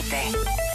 новините.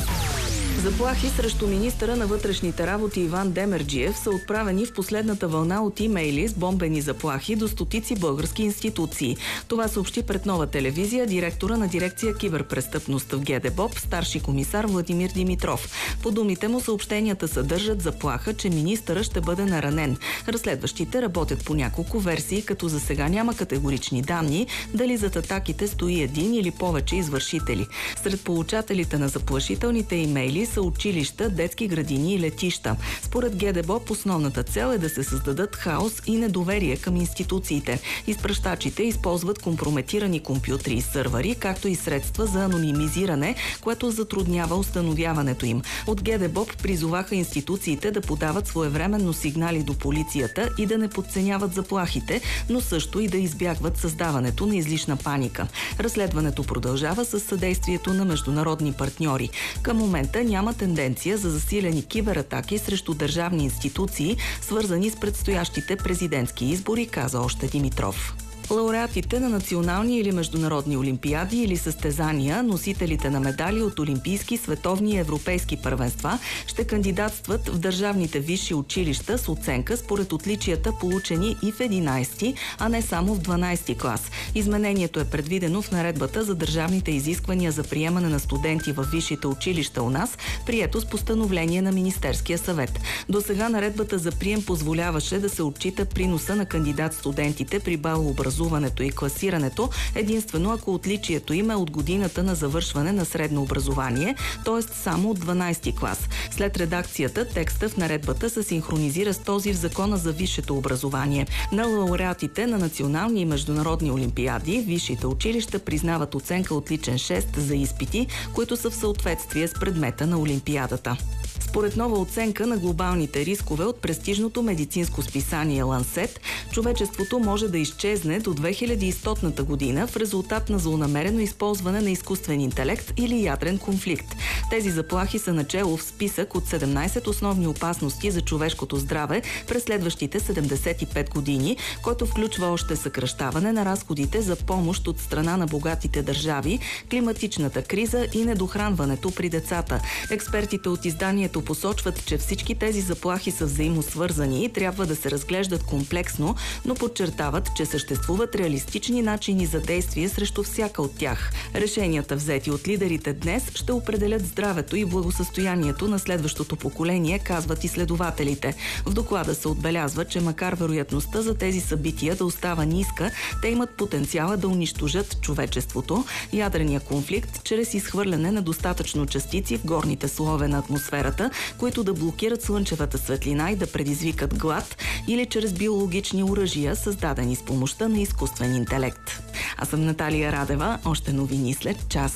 Заплахи срещу министъра на вътрешните работи Иван Демерджиев са отправени в последната вълна от имейли с бомбени заплахи до стотици български институции. Това съобщи пред Нова телевизия директора на дирекция киберпрестъпност в ГДБОП, старши комисар Владимир Димитров. По думите му съобщенията съдържат заплаха, че министъра ще бъде наранен. Разследващите работят по няколко версии, като за сега няма категорични данни дали зад атаките стои един или повече извършители. Сред получателите на заплашителните имейли са училища, детски градини и летища. Според ГДБОП основната цел е да се създадат хаос и недоверие към институциите. Изпращачите използват компрометирани компютри и сървъри, както и средства за анонимизиране, което затруднява установяването им. От ГДБОП призоваха институциите да подават своевременно сигнали до полицията и да не подценяват заплахите, но също и да избягват създаването на излишна паника. Разследването продължава със съдействието на международни партньори. Към момента няма тенденция за засилени кибератаки срещу държавни институции, свързани с предстоящите президентски избори, каза още Димитров. Лауреатите на национални или международни олимпиади или състезания, носителите на медали от олимпийски, световни и европейски първенства ще кандидатстват в държавните висши училища с оценка според отличията, получени и в 11, а не само в 12 клас. Изменението е предвидено в наредбата за държавните изисквания за приемане на студенти в висшите училища у нас, прието с постановление на Министерския съвет. До сега наредбата за прием позволяваше да се отчита приноса на кандидат-студентите при балообразуването и класирането, единствено ако отличието им е от годината на завършване на средно образование, т.е. само от 12 клас. След редакцията, текста в наредбата се синхронизира с този в Закона за висшето образование. На лауреатите на национални и международни олимпиади висшите училища признават оценка отличен 6 за изпити, които са в съответствие с предмета на олимпиадата. Според нова оценка на глобалните рискове от престижното медицинско списание Лансет, човечеството може да изчезне до 2100 година в резултат на злонамерено използване на изкуствен интелект или ядрен конфликт. Тези заплахи са начело в списък от 17 основни опасности за човешкото здраве през следващите 75 години, който включва още съкращаване на разходите за помощ от страна на богатите държави, климатичната криза и недохранването при децата. Експертите от изданието посочват, че всички тези заплахи са взаимосвързани и трябва да се разглеждат комплексно, но подчертават, че съществуват реалистични начини за действие срещу всяка от тях. Решенията, взети от лидерите днес, ще определят здравето и благосъстоянието на следващото поколение, казват изследователите. В доклада се отбелязва, че макар вероятността за тези събития да остава ниска, те имат потенциала да унищожат човечеството, ядрения конфликт, чрез изхвърляне на достатъчно частици в горните слоеве на атмосферата, които да блокират слънчевата светлина и да предизвикат глад, или чрез биологични оръжия, създадени с помощта на изкуствен интелект. Аз съм Наталия Радева, още новини след час.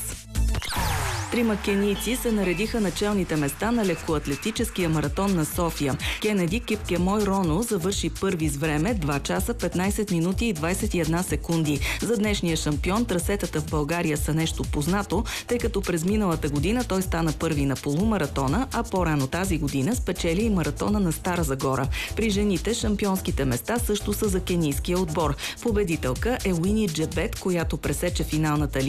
3 кенийци се наредиха на челните места на лекоатлетическия маратон на София. Кенеди Кипкемой Роно завърши първи с време 2 часа 15 минути и 21 секунди. За днешния шампион трасетата в България са нещо познато, тъй като през миналата година той стана първи на полумаратона, а по-рано тази година спечели и маратона на Стара Загора. При жените шампионските места също са за кенийския отбор. Победителка е Уини Джебет, която пресече финалната